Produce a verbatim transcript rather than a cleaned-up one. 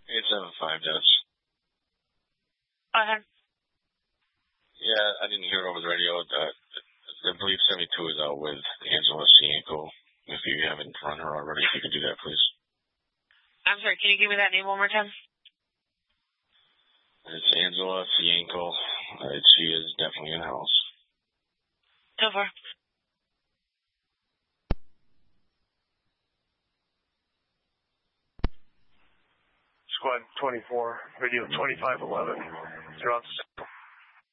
eight seven five, Dennis. Go ahead. Yeah, I didn't hear it over the radio. Uh, I believe seventy-two is out with Angela Cienko. If you haven't run her already, if you could do that, please. I'm sorry, can you give me that name one more time? It's Angela Cienko. Uh, she is definitely in house. So far. Squad twenty-four, radio twenty-five eleven. You're on.